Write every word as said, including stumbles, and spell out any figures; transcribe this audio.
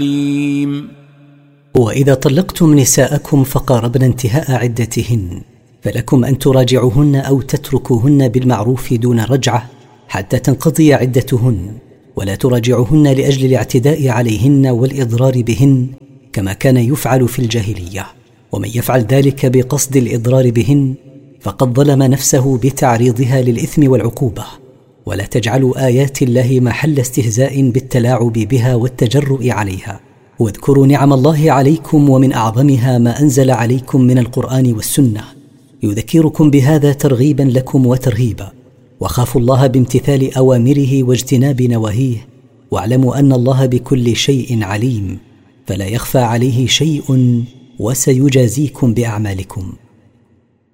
وإذا طلقتم نساءكم فقاربن انتهاء عدتهن فلكم أن تراجعوهن أو تتركوهن بالمعروف دون رجعة حتى تنقضي عدتهن، ولا تراجعوهن لأجل الاعتداء عليهن والإضرار بهن كما كان يفعل في الجاهلية، ومن يفعل ذلك بقصد الإضرار بهن فقد ظلم نفسه بتعريضها للإثم والعقوبة. ولا تجعلوا آيات الله محل استهزاء بالتلاعب بها والتجرؤ عليها، واذكروا نعم الله عليكم ومن أعظمها ما أنزل عليكم من القرآن والسنة، يذكركم بهذا ترغيبا لكم وترهيبا، وخافوا الله بامتثال أوامره واجتناب نواهيه، واعلموا أن الله بكل شيء عليم، فلا يخفى عليه شيء وسيجازيكم بأعمالكم.